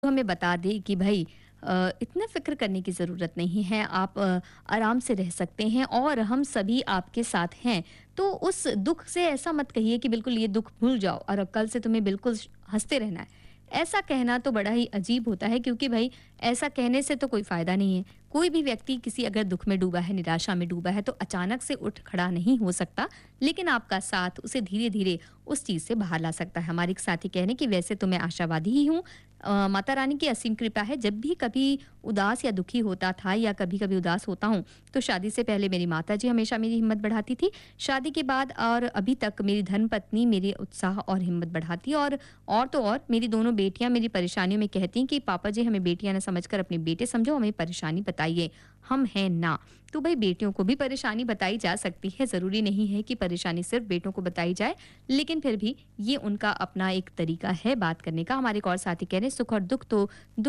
हमें बता दे कि भाई इतना फ़िक्र करने की ज़रूरत नहीं है, आप आराम से रह सकते हैं और हम सभी आपके साथ हैं। तो उस दुःख से ऐसा मत कहिए कि बिल्कुल ये दुःख भूल जाओ और अब कल से तुम्हें बिल्कुल हँसते रहना है। ऐसा कहना तो बड़ा ही अजीब होता है क्योंकि भई ऐसा कहने से तो कोई फ़ायदा नहीं है। कोई भी व्यक्ति किसी अगर दुःख में डूबा है, निराशा में डूबा है तो अचानक से उठ खड़ा नहीं हो सकता, लेकिन आपका साथ उसे धीरे-धीरे उस चीज़ से बाहर ला सकता है। हमारे एक साथी कह रहे हैं कि वैसे तो मैं आशावादी ही हूँ, माता रानी की असीम कृपा है, जब भी कभी उदास या दुखी होता था या कभी-कभी उदास होता हूँ, तो शादी से पहले मेरी माताजी हमेशा मेरी हिम्मत बढ़ाती थी। शादी के बाद और अभी तक मेरी धर्मपत्नी मेरे उत्साह और हिम्मत बढ़ाती है और तो और मेरी दोनों बेटियाँ मेरी परेशानियों में कहती हैं कि पापा जी हमें बेटियाँ ना समझकर अपने बेटे समझो, हमें परेशानी बताइए, हम हैं ना। तो भई बेटियों को भी परेशानी बताई जा सकती है, ज़रूरी नहीं है कि परेशानी सिर्फ़ बेटों को बताई जाए, लेकिन फिर भी ये उनका अपना एक तरीका है बात करने का। हमारे एक और साथी कह रहे हैं सुख और दुःख तो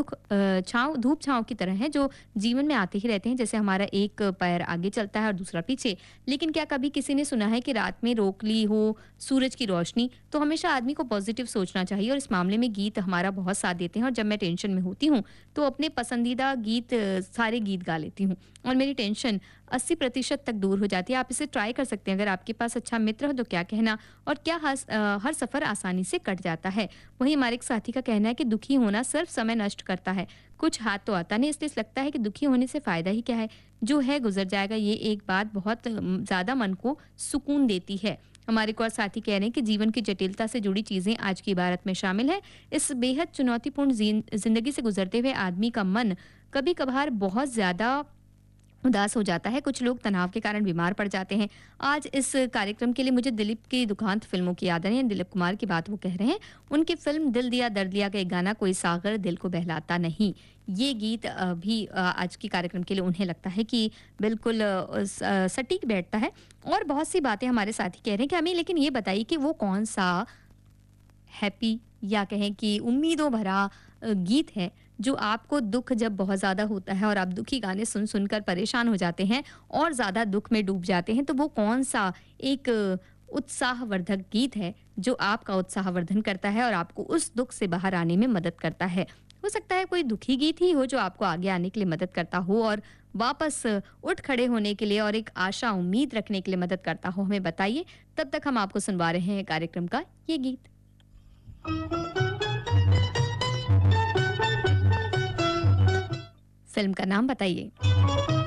छाँव धूप-छाँव की तरह हैं जो जीवन में आते ही रहते हैं, जैसे हमारा एक पैर आगे चलता है और दूसरा पीछे। लेकिन क्या कभी किसी ने सुना है कि रात में रोक ली हो सूरज की रोशनी? तो हमेशा आदमी को पॉज़िटिव सोचना चाहिए और इस मामले में गीत हमारा बहुत साथ देते हैं और जब मैं टेंशन में होती हूँ, तो अपने पसंदीदा गीत सारे गीत गा लेती हूँ और मेरी टेंशन 80% तक दूर हो जाती है। आप इसे ट्राई कर सकते हैं, अगर आपके पास अच्छा मित्र हो तो क्या कहना और क्या हर सफ़र आसानी से कट जाता है। वहीं हमारे एक साथी का कहना है कि दुखी होना सिर्फ समय नष्ट करता है, कुछ हाथ तो आता नहीं, इसलिए लगता है कि दुखी होने से फ़ायदा ही क्या है, जो है गुज़र जाएगा। ये एक बात बहुत ज़्यादा मन को सुकून देती है। हमारे एक और साथी कह रहे हैं कि जीवन की जटिलता से जुड़ी चीज़ें आज की इबारत में शामिल हैं। इस बेहद चुनौतीपूर्ण ज़िंदगी से गुज़रते हुए आदमी का मन कभी-कभार बहुत ज़्यादा उदास हो जाता है, कुछ लोग तनाव के कारण बीमार पड़ जाते हैं। आज इस कार्यक्रम के लिए मुझे दिलीप की दुखांत फ़िल्मों की याद आ रही है, दिलीप कुमार की बात वो कह रहे हैं। उनकी फ़िल्म दिल दिया दर्द लिया का एक गाना कोई सागर दिल को बहलाता नहीं। ये गीत भी आज के कार्यक्रम के लिए उन्हें लगता है कि बिल्कुल सटीक बैठता है और बहुत सी बातें हमारे साथी कह रहे हैं कि हमें लेकिन ये बताइए कि वो कौन-सा हैप्पी या कहें कि उम्मीदों भरा गीत है जो आपको दुःख जब बहुत ज़्यादा होता है और आप दुखी गाने सुन-सुन कर परेशान हो जाते हैं और ज़्यादा दुःख में डूब जाते हैं, तो वो कौन-सा एक उत्साहवर्धक गीत है जो आपका उत्साहवर्धन करता है और आपको उस दुःख से बाहर आने में मदद करता है? हो सकता है कोई दुखी गीत ही हो जो आपको आगे आने के लिए मदद करता हो और वापस उठ खड़े होने के लिए और एक आशा, उम्मीद रखने के लिए मदद करता हो, हमें बताइए। तब तक हम आपको सुनवा रहे हैं कार्यक्रम का ये गीत। फ़िल्म का नाम बताइए?